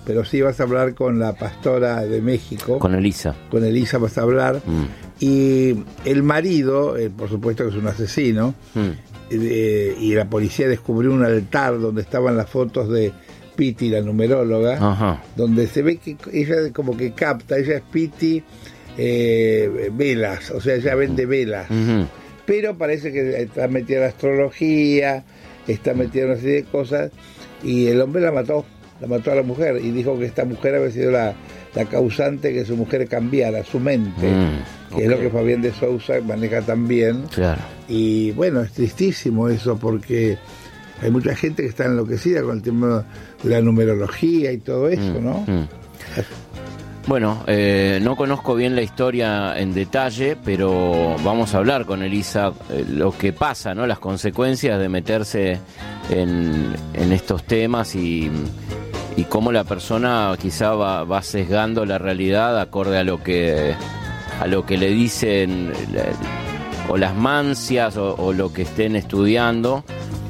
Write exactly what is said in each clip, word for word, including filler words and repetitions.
pero sí vas a hablar con la pastora de México. Con Elisa. Con Elisa vas a hablar. Mm. Y el marido, eh, por supuesto que es un asesino, mm. eh, y la policía descubrió un altar donde estaban las fotos de Piti, la numeróloga, Ajá. donde se ve que ella como que capta, ella es Piti eh, velas, o sea, ella vende velas. Uh-huh. Pero parece que está metida en la astrología, está metida en una serie de cosas, y el hombre la mató, la mató a la mujer, y dijo que esta mujer había sido la, la causante que su mujer cambiara su mente, mm, que okay. es lo que Fabián de Sousa maneja también. Claro. Y bueno, es tristísimo eso, porque hay mucha gente que está enloquecida con el tema de la numerología y todo eso, mm, ¿no? Mm. Bueno, eh, no conozco bien la historia en detalle, pero vamos a hablar con Elisa eh, lo que pasa, ¿no? Las consecuencias de meterse en, en estos temas y, y cómo la persona quizá va, va sesgando la realidad acorde a lo que a lo que le dicen o las mancias o, o lo que estén estudiando.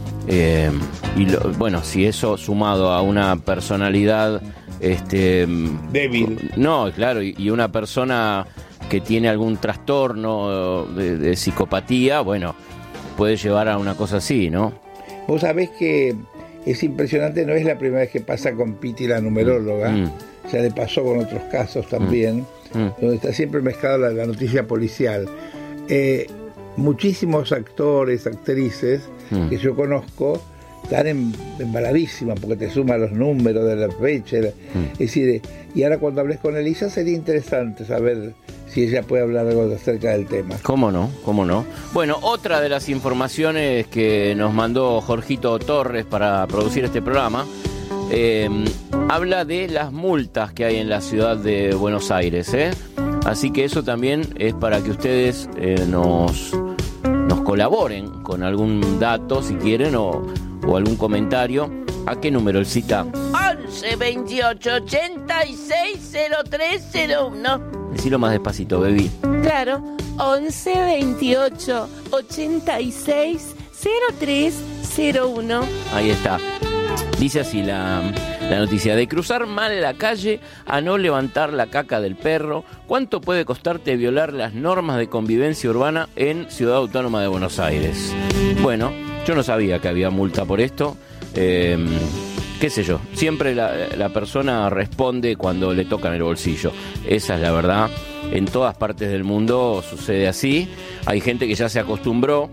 Eh, y lo, bueno, si eso sumado a una personalidad este débil, no, claro, y, y una persona que tiene algún trastorno de, de psicopatía, bueno, puede llevar a una cosa así, ¿no? Vos sabés que es impresionante, no es la primera vez que pasa con Piti la numeróloga, mm. ya le pasó con otros casos también, mm. Mm. donde está siempre mezclada la, la noticia policial. Eh, muchísimos actores, actrices mm. que yo conozco están en, embaladísimas porque te suman los números de la fecha. Mm. Es decir, y ahora cuando hables con Elisa sería interesante saber si ella puede hablar algo acerca del tema. ¿Cómo no? ¿Cómo no? Bueno, otra de las informaciones que nos mandó Jorgito Torres para producir este programa eh, habla de las multas que hay en la ciudad de Buenos Aires, ¿eh? Así que eso también es para que ustedes eh, nos, nos colaboren con algún dato, si quieren, o, o algún comentario. ¿A qué número el cita? once veintiocho ochenta y seis cero tres cero uno. Decilo más despacito, baby. Claro, once veintiocho ochenta y seis cero tres cero uno. Ahí está. Dice así la, la noticia: de cruzar mal la calle a no levantar la caca del perro. ¿Cuánto puede costarte violar las normas de convivencia urbana en Ciudad Autónoma de Buenos Aires? Bueno, yo no sabía que había multa por esto. Eh, qué sé yo, siempre la, la persona responde cuando le tocan el bolsillo. Esa es la verdad. En todas partes del mundo sucede así. Hay gente que ya se acostumbró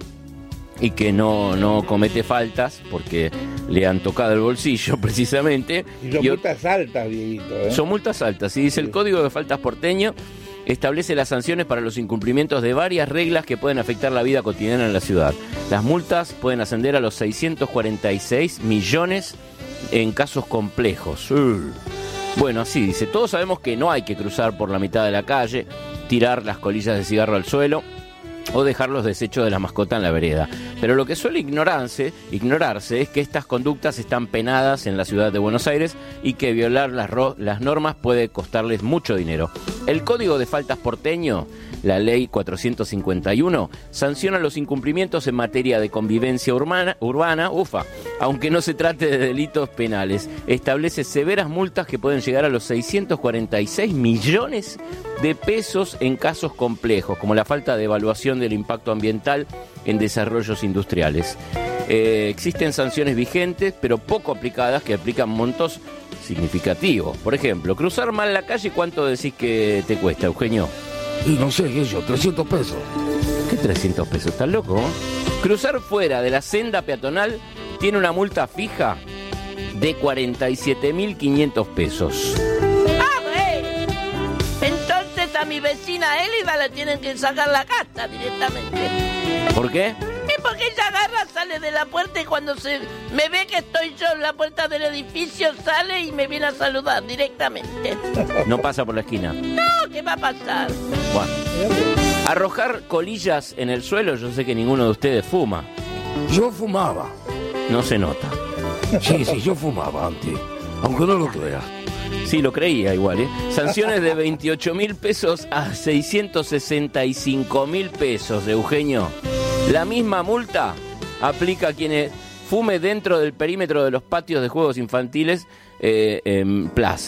y que no, no comete faltas porque le han tocado el bolsillo precisamente. Y son y multas altas, Dieguito, ¿eh? Son multas altas, y dice sí. El Código de Faltas porteño establece las sanciones para los incumplimientos de varias reglas que pueden afectar la vida cotidiana en la ciudad. Las multas pueden ascender a los seiscientos cuarenta y seis millones en casos complejos. Uh. Bueno, así dice. Todos sabemos que no hay que cruzar por la mitad de la calle, tirar las colillas de cigarro al suelo o dejar los desechos de la mascota en la vereda. Pero lo que suele ignorarse, ignorarse es que estas conductas están penadas en la ciudad de Buenos Aires y que violar las, ro- las normas puede costarles mucho dinero. El Código de Faltas porteño, la Ley cuatrocientos cincuenta y uno, sanciona los incumplimientos en materia de convivencia urbana, urbana, ufa, aunque no se trate de delitos penales. Establece severas multas que pueden llegar a los seiscientos cuarenta y seis millones de pesos en casos complejos, como la falta de evaluación del impacto ambiental en desarrollos industriales. Eh, existen sanciones vigentes, pero poco aplicadas, que aplican montos significativos. Por ejemplo, cruzar mal la calle, ¿cuánto decís que te cuesta, Eugenio? Y no sé, ¿qué yo? trescientos pesos. ¿Qué trescientos pesos? ¿Estás loco? Cruzar fuera de la senda peatonal tiene una multa fija de cuarenta y siete mil quinientos pesos. A mi vecina Elida le tienen que sacar la casa directamente. ¿Por qué? Es porque ella agarra, sale de la puerta y cuando se me ve que estoy yo en la puerta del edificio, sale y me viene a saludar directamente. No pasa por la esquina. No, ¿qué va a pasar? Bueno. Arrojar colillas en el suelo, yo sé que ninguno de ustedes fuma. Yo fumaba. No se nota. Sí, sí, yo fumaba antes, aunque no lo creas. Sí, lo creía igual, ¿eh? Sanciones de veintiocho mil pesos a seiscientos sesenta y cinco mil pesos, Eugenio. La misma multa aplica a quienes fume dentro del perímetro de los patios de juegos infantiles eh, en plaza.